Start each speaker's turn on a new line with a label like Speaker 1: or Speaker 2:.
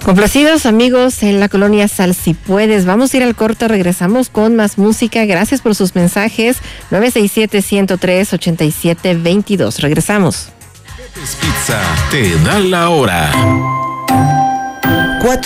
Speaker 1: Complacidos amigos en la colonia Sal Si Puedes. Vamos a ir al corte, regresamos con más música. Gracias por sus mensajes. 967-103-8722. Regresamos.
Speaker 2: Pizza te da la hora.